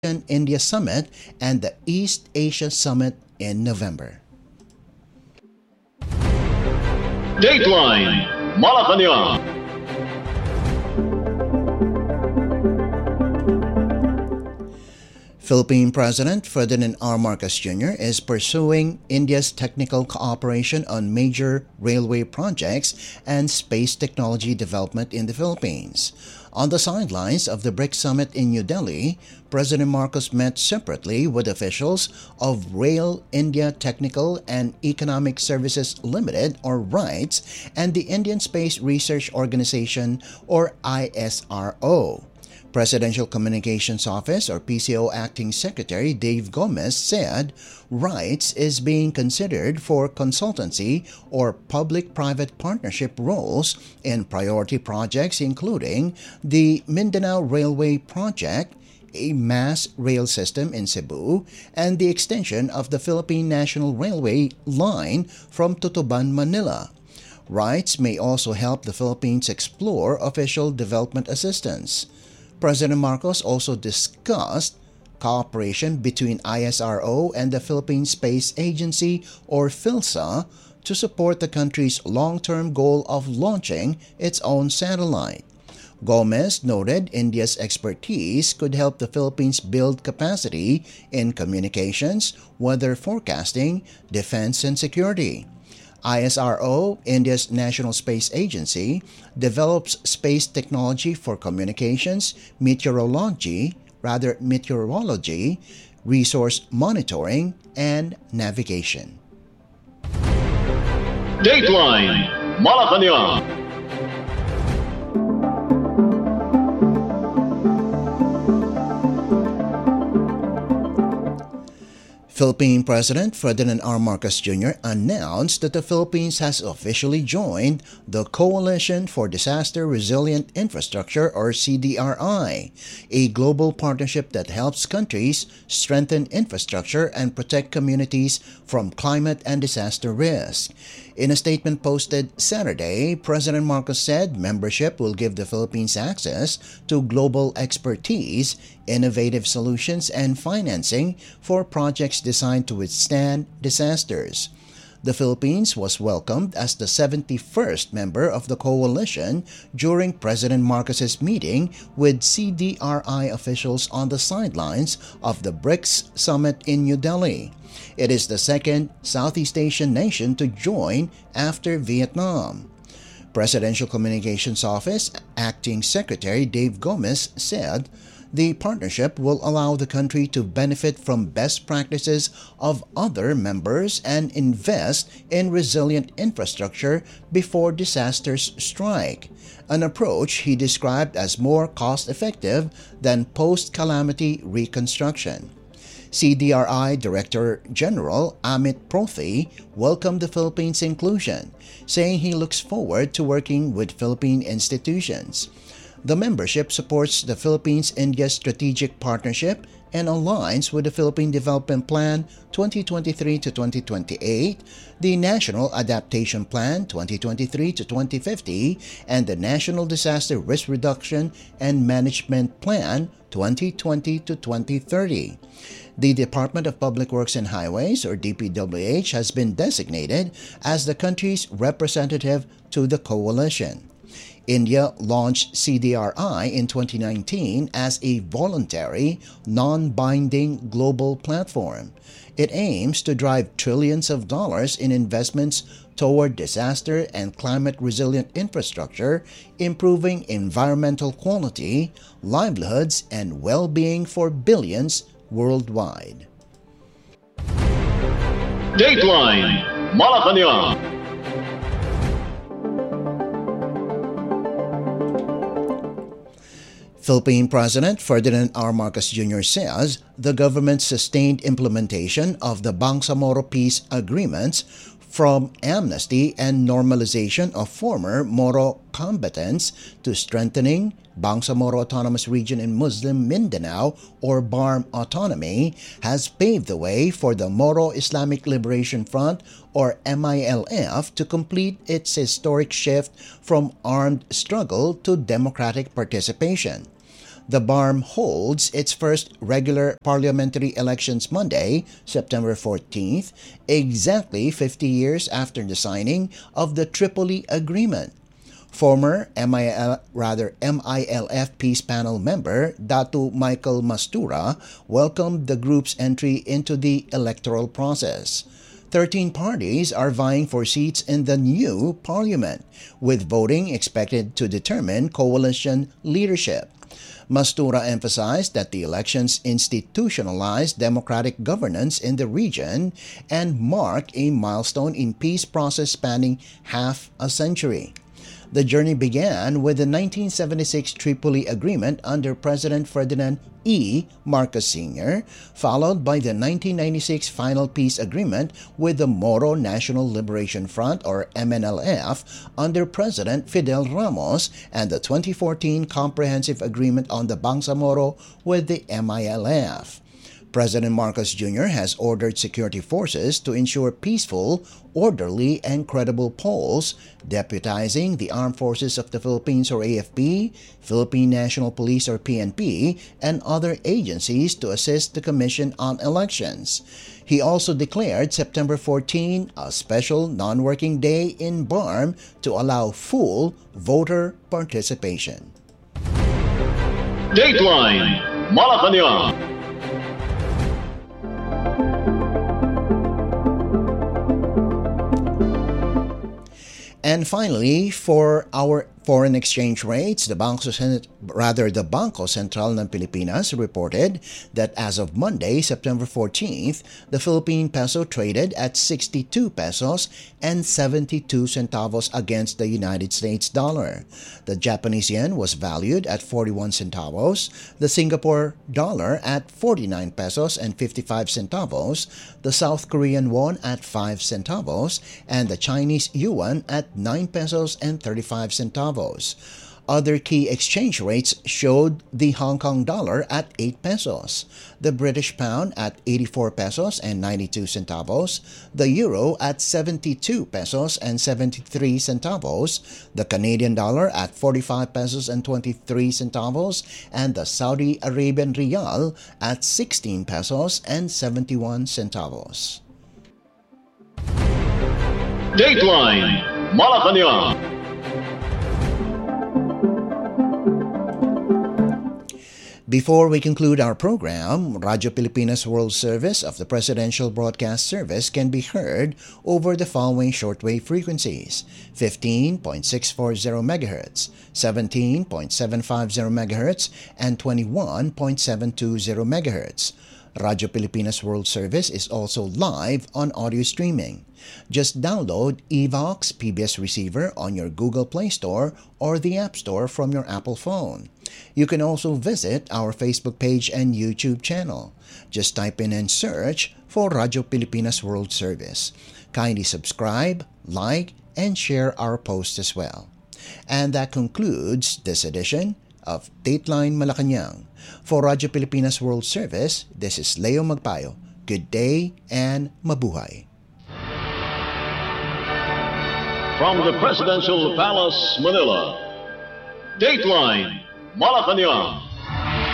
India Summit and the East Asia Summit in November. Dateline Malacanang. Philippine President Ferdinand R. Marcos Jr. is pursuing India's technical cooperation on major railway projects and space technology development in the Philippines. On the sidelines of the BRICS Summit in New Delhi, President Marcos met separately with officials of Rail India Technical and Economic Services Limited, or RITES, and the Indian Space Research Organization, or ISRO. Presidential Communications Office, or PCO Acting Secretary Dave Gomez said RITES is being considered for consultancy or public-private partnership roles in priority projects including the Mindanao Railway Project, a mass rail system in Cebu, and the extension of the Philippine National Railway line from Tutuban, Manila. RITES may also help the Philippines explore official development assistance. President Marcos also discussed cooperation between ISRO and the Philippine Space Agency, or PhilSA, to support the country's long-term goal of launching its own satellite. Gomez noted India's expertise could help the Philippines build capacity in communications, weather forecasting, defense, and security. ISRO, India's national space agency, develops space technology for communications, meteorology, resource monitoring, and navigation. Dateline Malacanang. Philippine President Ferdinand R. Marcos Jr. announced that the Philippines has officially joined the Coalition for Disaster Resilient Infrastructure, or CDRI, a global partnership that helps countries strengthen infrastructure and protect communities from climate and disaster risk. In a statement posted Saturday, President Marcos said membership will give the Philippines access to global expertise, innovative solutions, and financing for projects designed to withstand disasters. The Philippines was welcomed as the 71st member of the coalition during President Marcos's meeting with CDRI officials on the sidelines of the BRICS Summit in New Delhi. It is the second Southeast Asian nation to join after Vietnam. Presidential Communications Office Acting Secretary Dave Gomez said the partnership will allow the country to benefit from best practices of other members and invest in resilient infrastructure before disasters strike, an approach he described as more cost-effective than post-calamity reconstruction. CDRI Director General Amit Prothy welcomed the Philippines' inclusion, saying he looks forward to working with Philippine institutions. The membership supports the Philippines-India Strategic Partnership and aligns with the Philippine Development Plan 2023 to 2028, the National Adaptation Plan 2023 to 2050, and the National Disaster Risk Reduction and Management Plan 2020 to 2030. The Department of Public Works and Highways, or DPWH, has been designated as the country's representative to the coalition. India launched CDRI in 2019 as a voluntary, non-binding global platform. It aims to drive trillions of dollars in investments toward disaster and climate-resilient infrastructure, improving environmental quality, livelihoods, and well-being for billions worldwide. Dateline Malacanang. Philippine President Ferdinand R. Marcos Jr. says the government's sustained implementation of the Bangsamoro Peace Agreements, from amnesty and normalization of former Moro combatants to strengthening Bangsamoro Autonomous Region in Muslim Mindanao, or BARM autonomy, has paved the way for the Moro Islamic Liberation Front, or MILF, to complete its historic shift from armed struggle to democratic participation. The BARM holds its first regular parliamentary elections Monday, September 14th, exactly 50 years after the signing of the Tripoli Agreement. Former MILF Peace Panel member Datu Michael Mastura welcomed the group's entry into the electoral process. 13 parties are vying for seats in the new parliament, with voting expected to determine coalition leadership. Mastura emphasized that the elections institutionalized democratic governance in the region and mark a milestone in peace process spanning half a century. The journey began with the 1976 Tripoli Agreement under President Ferdinand E. Marcos Sr., followed by the 1996 Final Peace Agreement with the Moro National Liberation Front or MNLF under President Fidel Ramos, and the 2014 Comprehensive Agreement on the Bangsamoro with the MILF. President Marcos Jr. has ordered security forces to ensure peaceful, orderly, and credible polls, deputizing the Armed Forces of the Philippines or AFP, Philippine National Police or PNP, and other agencies to assist the Commission on Elections. He also declared September 14 a special non-working day in BARM to allow full voter participation. Dateline Malacanang. And finally, for our foreign exchange rates, the Bangko Sentral ng Pilipinas reported that as of Monday, September 14th, the Philippine peso traded at 62 pesos and 72 centavos against the United States dollar. The Japanese yen was valued at 41 centavos, the Singapore dollar at 49 pesos and 55 centavos, the South Korean won at 5 centavos, and the Chinese yuan at 9 pesos and 35 centavos. Other key exchange rates showed the Hong Kong dollar at 8 pesos, the British pound at 84 pesos and 92 centavos, the euro at 72 pesos and 73 centavos, the Canadian dollar at 45 pesos and 23 centavos, and the Saudi Arabian rial at 16 pesos and 71 centavos. Dateline Malacanang. Before we conclude our program, Radyo Pilipinas World Service of the Presidential Broadcast Service can be heard over the following shortwave frequencies: 15.640 MHz, 17.750 MHz, and 21.720 MHz. Radyo Pilipinas World Service is also live on audio streaming. Just download Evox PBS Receiver on your Google Play Store or the App Store from your Apple phone. You can also visit our Facebook page and YouTube channel. Just type in and search for Radyo Pilipinas World Service. Kindly subscribe, like, and share our posts as well. And that concludes this edition of Dateline Malacanang. For Radyo Pilipinas World Service, this is Leo Magpayo. Good day and mabuhay. From the Presidential Palace, Manila, Dateline Malacanang.